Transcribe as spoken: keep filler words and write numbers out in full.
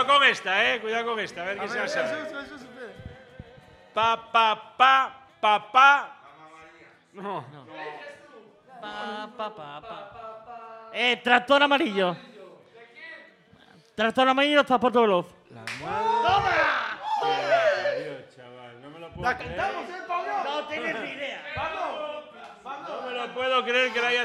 Cuidado con esta, eh. Cuidado con esta. A ver qué se hace. Pa, pa, pa, pa, pa. No. No. Pa, pa, pa, pa. Eh, tractor amarillo. Tractor amarillo está por todos los. ¡Toma! Dios, chaval, no me lo puedo ¡La creer. cantamos, eh, Pablo! No tienes ni idea. ¡Vamos! ¡Vamos! No me lo puedo creer que la haya